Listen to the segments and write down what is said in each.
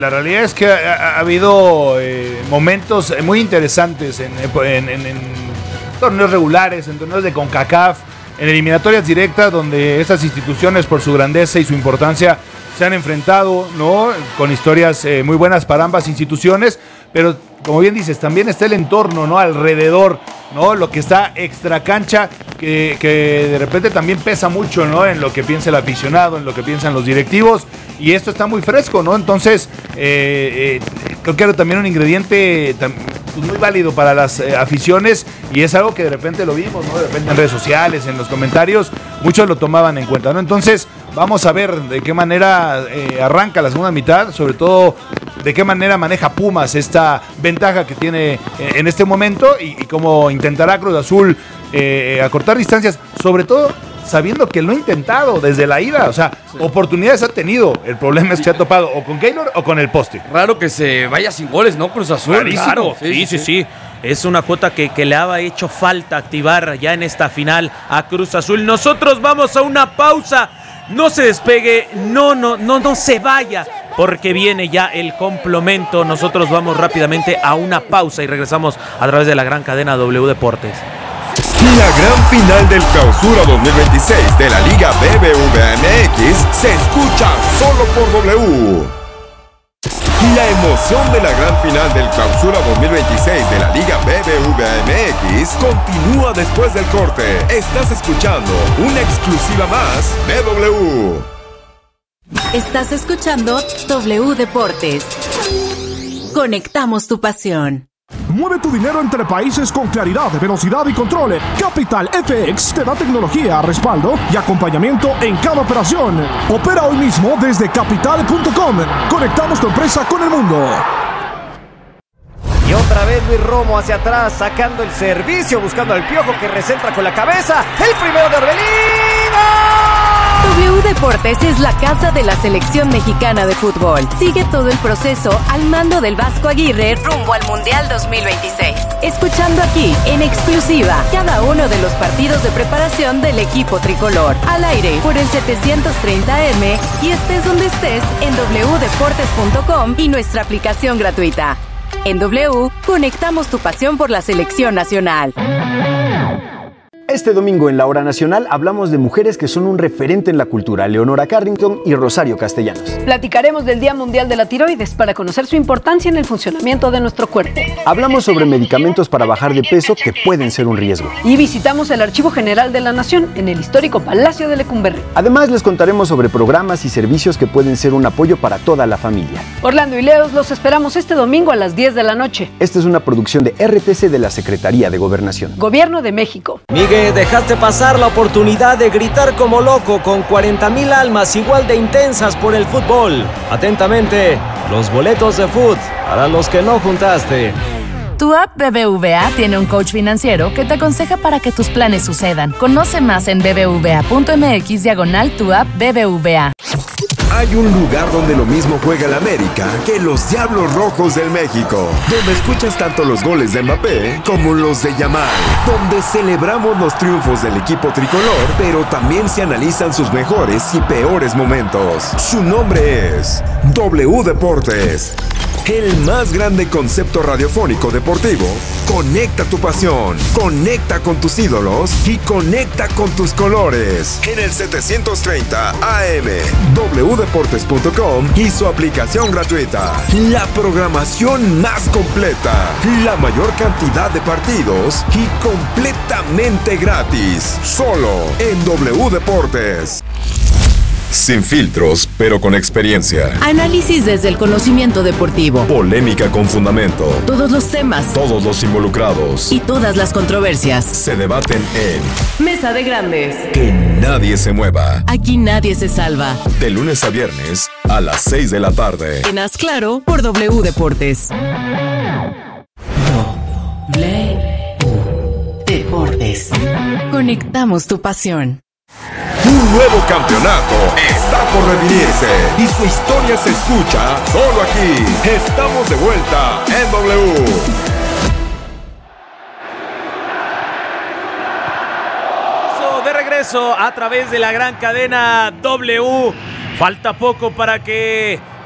La realidad es que ha habido momentos muy interesantes en torneos regulares, en torneos de CONCACAF, en eliminatorias directas, donde estas instituciones, por su grandeza y su importancia, se han enfrentado, ¿no? Con historias muy buenas para ambas instituciones, pero como bien dices, también está el entorno, ¿no? Alrededor, ¿no? Lo que está extra cancha, que de repente también pesa mucho, ¿no? En lo que piensa el aficionado, en lo que piensan los directivos, y esto está muy fresco, ¿no? Entonces, creo que era también un ingrediente muy válido para las aficiones, y es algo que de repente lo vimos, ¿no? De repente en redes sociales, en los comentarios, muchos lo tomaban en cuenta, ¿no? Entonces, vamos a ver de qué manera arranca la segunda mitad, sobre todo de qué manera maneja Pumas esta ventaja que tiene en este momento y cómo intentará Cruz Azul acortar distancias, sobre todo sabiendo que lo ha intentado desde la ida, o sea, sí, oportunidades ha tenido, el problema es que se ha topado o con Keylor o con el poste. Raro que se vaya sin goles, ¿no, Cruz Azul? Claro, sí. Es una cuota que le ha hecho falta activar ya en esta final a Cruz Azul. Nosotros vamos a una pausa. No se despegue, no se vaya, porque viene ya el complemento. Nosotros vamos rápidamente a una pausa y regresamos a través de la gran cadena W Deportes. La gran final del Clausura 2026 de la Liga BBVA MX se escucha solo por W. La emoción de la gran final del Clausura 2026 de la Liga BBVA MX continúa después del corte. Estás escuchando una exclusiva más de W. Estás escuchando W Deportes. Conectamos tu pasión. Mueve tu dinero entre países con claridad, velocidad y control. Capital FX te da tecnología, respaldo y acompañamiento en cada operación. Opera hoy mismo desde capital.com. Conectamos tu empresa con el mundo. Y otra vez Luis Romo hacia atrás, sacando el servicio, buscando al Piojo que recentra con la cabeza. El primero de Orbelín. W Deportes es la casa de la selección mexicana de fútbol. Sigue todo el proceso al mando del Vasco Aguirre rumbo al Mundial 2026. Escuchando aquí, en exclusiva, cada uno de los partidos de preparación del equipo tricolor. Al aire por el 730M y estés donde estés en wdeportes.com y nuestra aplicación gratuita. En W, conectamos tu pasión por la selección nacional. Este domingo en La Hora Nacional hablamos de mujeres que son un referente en la cultura, Leonora Carrington y Rosario Castellanos. Platicaremos del Día Mundial de la Tiroides para conocer su importancia en el funcionamiento de nuestro cuerpo. Hablamos sobre medicamentos para bajar de peso que pueden ser un riesgo. Y visitamos el Archivo General de la Nación en el histórico Palacio de Lecumberri. Además les contaremos sobre programas y servicios que pueden ser un apoyo para toda la familia. Orlando y Leos los esperamos este domingo a las 10 de la noche. Esta es una producción de RTC de la Secretaría de Gobernación. Gobierno de México. Miguel, dejaste pasar la oportunidad de gritar como loco con 40,000 almas igual de intensas por el fútbol. Atentamente, los boletos de fútbol para los que no juntaste. Tu app BBVA tiene un coach financiero que te aconseja para que tus planes sucedan. Conoce más en bbva.mx/tu app BBVA. Hay un lugar donde lo mismo juega el América que los Diablos Rojos del México, donde escuchas tanto los goles de Mbappé como los de Yamal, donde celebramos los triunfos del equipo tricolor, pero también se analizan sus mejores y peores momentos. Su nombre es W Deportes. El más grande concepto radiofónico deportivo. Conecta tu pasión, conecta con tus ídolos y conecta con tus colores. En el 730 AM, wdeportes.com y su aplicación gratuita. La programación más completa, la mayor cantidad de partidos y completamente gratis. Solo en W Deportes. Sin filtros, pero con experiencia. Análisis desde el conocimiento deportivo. Polémica con fundamento. Todos los temas. Todos los involucrados. Y todas las controversias. Se debaten en Mesa de Grandes. Que nadie se mueva. Aquí nadie se salva. De lunes a viernes a las 6 de la tarde. En Haz Claro por W Deportes. W Deportes. Conectamos tu pasión. Un nuevo campeonato está por definirse y su historia se escucha solo aquí. Estamos de vuelta en W. De regreso a través de la gran cadena W. Falta poco para que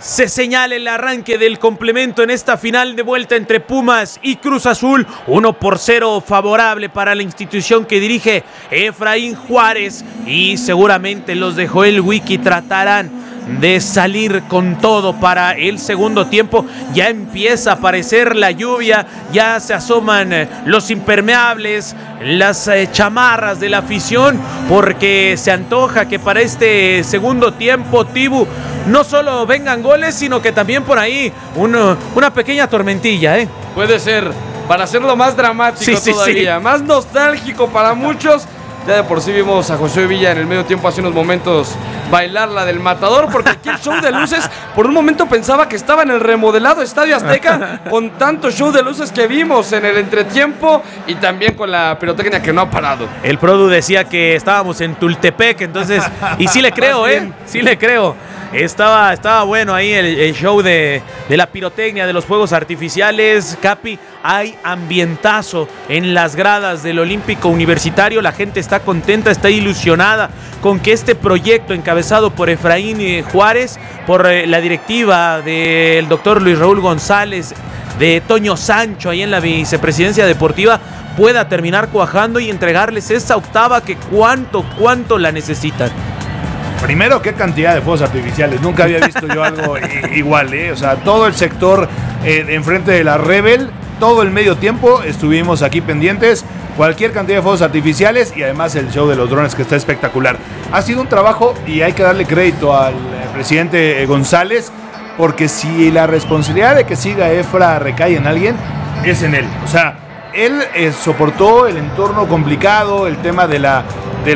se señala el arranque del complemento en esta final de vuelta entre Pumas y Cruz Azul. 1-0 favorable para la institución que dirige Efraín Juárez, y seguramente los de Joel Wiki tratarán de salir con todo para el segundo tiempo. Ya empieza a aparecer la lluvia, ya se asoman los impermeables, las chamarras de la afición, porque se antoja que para este segundo tiempo, Tibu, no solo vengan goles, sino que también por ahí una pequeña tormentilla, ¿eh? Puede ser, para hacerlo más dramático todavía, más nostálgico para muchos. Ya de por sí vimos a José Villa en el medio tiempo hace unos momentos bailar la del Matador, porque aquí el show de luces, por un momento pensaba que estaba en el remodelado Estadio Azteca, con tanto show de luces que vimos en el entretiempo y también con la pirotecnia que no ha parado. El Produ decía que estábamos en Tultepec, entonces, y sí le creo, sí le creo. Estaba bueno ahí el show de la pirotecnia, de los fuegos artificiales. Capi, hay ambientazo en las gradas del Olímpico Universitario. La gente está contenta, está ilusionada con que este proyecto encabezado por Efraín Juárez, por la directiva del doctor Luis Raúl González, de Toño Sancho ahí en la vicepresidencia deportiva, pueda terminar cuajando y entregarles esa octava que cuánto la necesitan. Primero, qué cantidad de fuegos artificiales. Nunca había visto yo algo igual, ¿eh? O sea, todo el sector enfrente de la Rebel, todo el medio tiempo estuvimos aquí pendientes. Cualquier cantidad de fuegos artificiales y además el show de los drones, que está espectacular. Ha sido un trabajo y hay que darle crédito al presidente González, porque si la responsabilidad de que siga Efra recae en alguien, es en él. O sea, él soportó el entorno complicado, el tema de la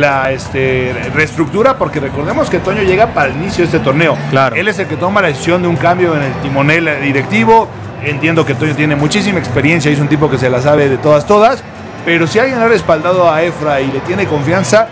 reestructura, porque recordemos que Toño llega para el inicio de este torneo. Claro. Él es el que toma la decisión de un cambio en el timonel directivo. Entiendo que Toño tiene muchísima experiencia y es un tipo que se la sabe de todas, pero si alguien ha respaldado a Efra y le tiene confianza,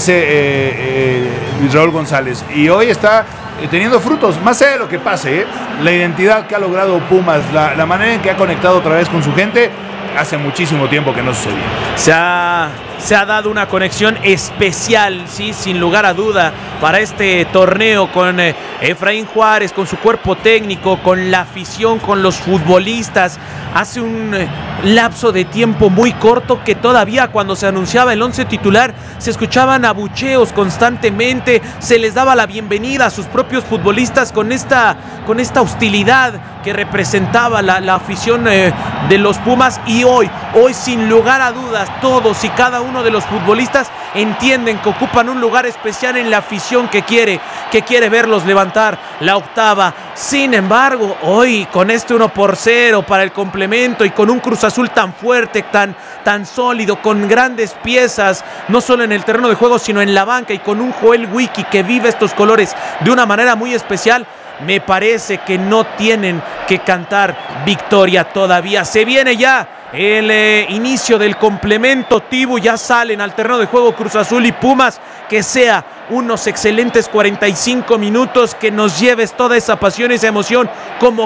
ese Luis Raúl González. Y hoy está teniendo frutos, más allá de lo que pase, la identidad que ha logrado Pumas, la manera en que ha conectado otra vez con su gente, hace muchísimo tiempo que no sucedía. Se ha dado una conexión especial, sí, sin lugar a duda, para este torneo con Efraín Juárez, con su cuerpo técnico, con la afición, con los futbolistas. Hace un lapso de tiempo muy corto que todavía cuando se anunciaba el 11 titular se escuchaban abucheos constantemente, se les daba la bienvenida a sus propios futbolistas con esta hostilidad que representaba la afición de los Pumas. Y hoy sin lugar a dudas, todos y cada uno de los futbolistas entienden que ocupan un lugar especial en la afición que quiere verlos levantar la octava. Sin embargo, hoy con este 1-0 para el complemento y con un Cruz Azul tan fuerte, tan sólido, con grandes piezas, no solo en el terreno de juego, sino en la banca, y con un Joel Wiki que vive estos colores de una manera muy especial, me parece que no tienen que cantar victoria todavía. Se viene ya el inicio del complemento, Tibu, ya salen al terreno de juego Cruz Azul y Pumas. Que sea unos excelentes 45 minutos, que nos lleves toda esa pasión y esa emoción como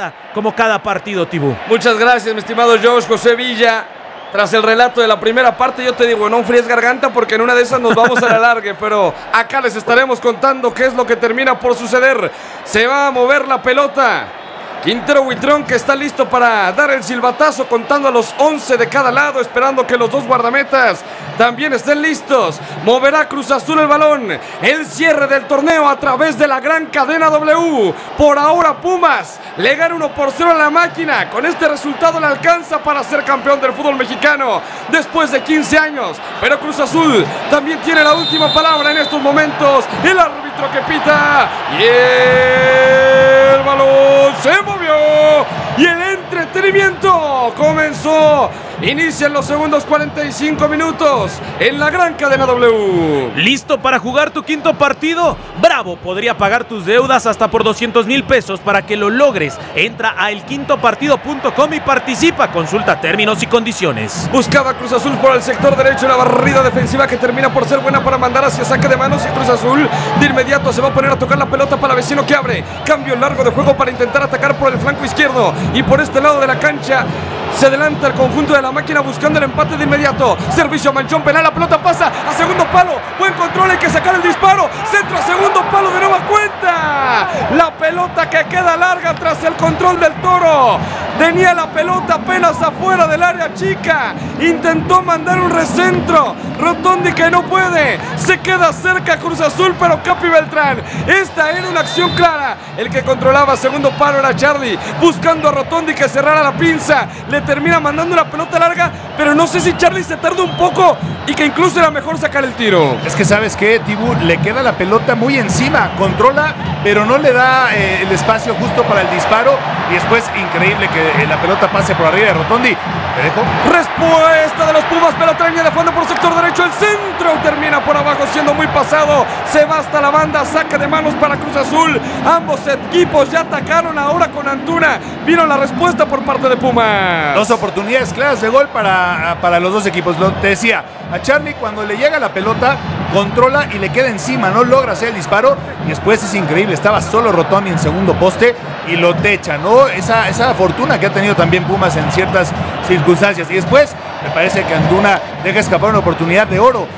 cada partido, Tibu. Muchas gracias, mi estimado Josh. José Villa, tras el relato de la primera parte, yo te digo, no enfríes garganta, porque en una de esas nos vamos a la larga, pero acá les estaremos contando qué es lo que termina por suceder. Se va a mover la pelota. Quintero Huitrón, que está listo para dar el silbatazo, contando a los 11 de cada lado, esperando que los dos guardametas también estén listos. Moverá Cruz Azul el balón. El cierre del torneo a través de la gran cadena W. Por ahora Pumas le gana 1-0 a la máquina. Con este resultado le alcanza para ser campeón del fútbol mexicano después de 15 años. Pero Cruz Azul también tiene la última palabra en estos momentos. El árbitro que pita y el balón se movió y el entretenimiento comenzó. Inician los segundos 45 minutos en la gran cadena W. ¿Listo para jugar tu quinto partido? Bravo podría pagar tus deudas hasta por 200,000 pesos para que lo logres. Entra a elquintopartido.com y participa. Consulta términos y condiciones. Buscaba Cruz Azul por el sector derecho, la barrida defensiva que termina por ser buena para mandar hacia saque de manos, y Cruz Azul de inmediato se va a poner a tocar la pelota para Vecino, que abre. Cambio largo de juego para intentar atacar por el flanco izquierdo, y por este lado de la cancha se adelanta el conjunto de la máquina buscando el empate de inmediato. Servicio a Manchón penal, la pelota pasa a segundo palo. Buen control, hay que sacar el disparo. Centro a segundo palo de nueva cuenta. La pelota que queda larga tras el control del Toro. Tenía la pelota apenas afuera del área chica. Intentó mandar un recentro. Rotondi que no puede. Se queda cerca Cruz Azul, pero Capi Beltrán. Esta era una acción clara. El que controlaba segundo palo era Charlie, buscando a Rotondi que cerrara la pinza. Le termina mandando una pelota larga, pero no sé si Charlie se tarda un poco y que incluso era mejor sacar el tiro. Es que ¿sabes qué, Tibu? Le queda la pelota muy encima. Controla, pero no le da el espacio justo para el disparo. Y después, increíble que la pelota pase por arriba de Rotondi. ¿Te dejo? Respuesta de los Pumas, pelota línea de fondo por sector derecho. El centro termina por abajo siendo muy pasado. Se va hasta la banda, saque de manos para Cruz Azul. Ambos equipos ya atacaron ahora con Antuna. Vino la respuesta por parte de Pumas. Dos oportunidades claras de gol para los dos equipos. Te decía, a Charlie cuando le llega la pelota, controla y le queda encima, no logra hacer el disparo. Y después es increíble, estaba solo Rotondi en segundo poste y lo techa, ¿no? Esa fortuna que ha tenido también Pumas en ciertas circunstancias. Y después me parece que Antuna deja escapar una oportunidad de oro.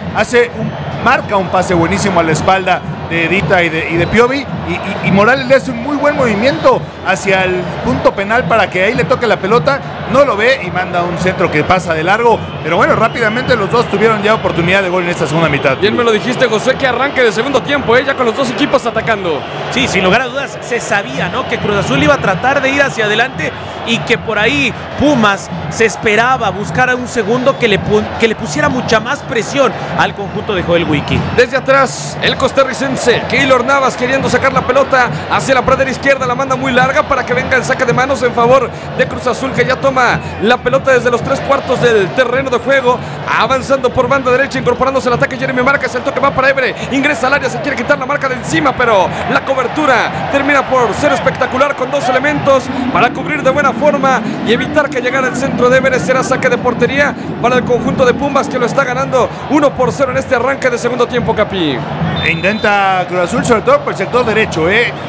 Marca un pase buenísimo a la espalda de Dita y de Piovi, y Morales le hace un muy buen movimiento hacia el punto penal para que ahí le toque la pelota. No lo ve y manda un centro que pasa de largo, pero bueno, rápidamente los dos tuvieron ya oportunidad de gol en esta segunda mitad. Bien me lo dijiste, José, que arranque de segundo tiempo, ya con los dos equipos atacando. Sí, sin lugar a dudas, se sabía, ¿no?, que Cruz Azul iba a tratar de ir hacia adelante y que por ahí Pumas se esperaba buscar a un segundo que le pusiera mucha más presión al conjunto de Joel Wiki. Desde atrás, el costarricense Keylor Navas queriendo sacar la pelota hacia la pradera izquierda, la manda muy larga para que venga el saque de manos en favor de Cruz Azul, que ya toma la pelota desde los 3/4 del terreno de juego, avanzando por banda derecha, incorporándose al ataque Jeremy Márquez. El toque va para Évere, ingresa al área, se quiere quitar la marca de encima, pero la cobertura termina por ser espectacular con dos elementos para cubrir de buena forma y evitar que llegara el centro de Évere. Será saque de portería para el conjunto de Pumas, que lo está ganando 1-0 en este arranque de segundo tiempo, Capi. Intenta Cruz Azul, sobre todo por el sector derecho,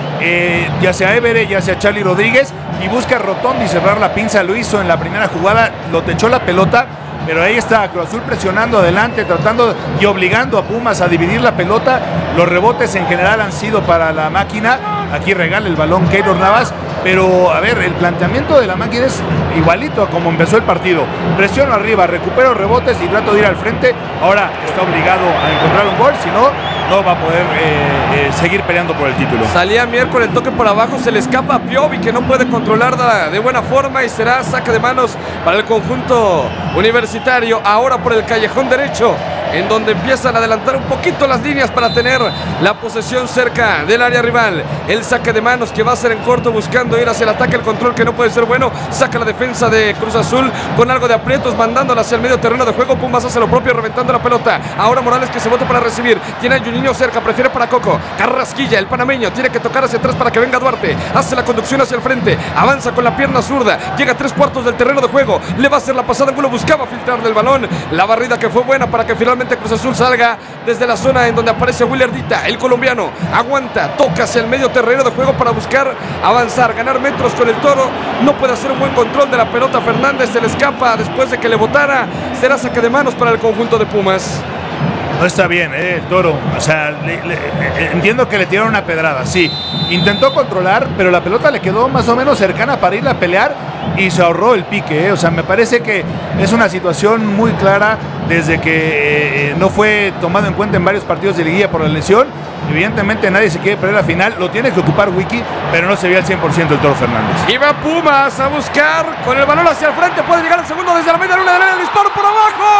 ya sea Évere, ya sea Charlie Rodríguez, y busca a Rotondi cerrar la pinza. Lo hizo en la primera jugada, lo techó la pelota, pero ahí está Cruz Azul presionando adelante, tratando y obligando a Pumas a dividir la pelota. Los rebotes en general han sido para la máquina. Aquí regala el balón Keylor Navas, pero a ver, el planteamiento de la máquina es igualito a como empezó el partido. Presiono arriba, recupero rebotes y trato de ir al frente. Ahora está obligado a encontrar un gol, si no, no va a poder seguir peleando por el título. Salía Mier con el toque por abajo, se le escapa a Piovi, que no puede controlarla de buena forma, y será saque de manos para el conjunto universitario. Ahora por el callejón derecho, en donde empiezan a adelantar un poquito las líneas para tener la posesión cerca del área rival. El saque de manos que va a ser en corto, buscando ir hacia el ataque, el control que no puede ser bueno. Saca la defensa de Cruz Azul con algo de aprietos, mandándola hacia el medio terreno de juego. Pumas hace lo propio, reventando la pelota. Ahora Morales, que se bota para recibir. Tiene a Juninho cerca, prefiere para Coco. Carrasquilla, el panameño, tiene que tocar hacia atrás para que venga Duarte. Hace la conducción hacia el frente, avanza con la pierna zurda, llega a 3/4 del terreno de juego. Le va a hacer la pasada, Angulo buscaba filtrar del balón. La barrida que fue buena para que finalmente Cruz Azul salga desde la zona en donde aparece Willer Dita. El colombiano aguanta, toca hacia el medio terreno de juego para buscar avanzar, ganar metros con el Toro. No puede hacer un buen control de la pelota. Fernández se le escapa después de que le botara. Será saque de manos para el conjunto de Pumas. No está bien, el Toro. O sea, entiendo que le tiraron una pedrada, sí. Intentó controlar, pero la pelota le quedó más o menos cercana para ir a pelear y se ahorró el pique. O sea, me parece que es una situación muy clara desde que no fue tomado en cuenta en varios partidos de liguilla por la lesión. Evidentemente nadie se quiere perder la final, lo tiene que ocupar Wiki, pero no se ve al 100% el Toro Fernández. Y va Pumas a buscar con el balón hacia el frente, puede llegar el segundo desde la media luna del área, el disparo por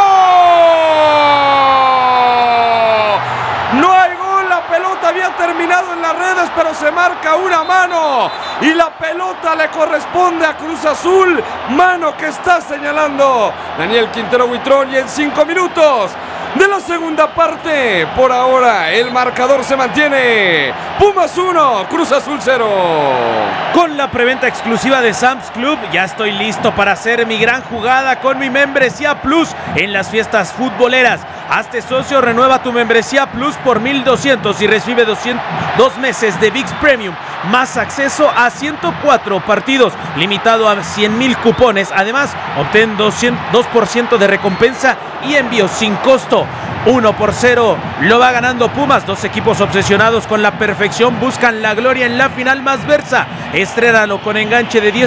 abajo. No hay gol, la pelota había terminado en las redes, pero se marca una mano y la pelota le corresponde a Cruz Azul, mano que está señalando Daniel Quintero Huitrón. Y en 5 minutos de la segunda parte, por ahora el marcador se mantiene: Pumas 1, Cruz Azul 0. Con la preventa exclusiva de Sam's Club, ya estoy listo para hacer mi gran jugada con mi membresía Plus en las fiestas futboleras. Hazte socio, renueva tu membresía Plus por 1,200 y recibe 2 meses de ViX Premium, más acceso a 104 partidos, limitado a 100,000 cupones. Además, obtén 2% de recompensa y envío sin costo. 1-0 lo va ganando Pumas. 2 equipos obsesionados con la perfección buscan la gloria en la final más versa. Estrénalo con enganche de 10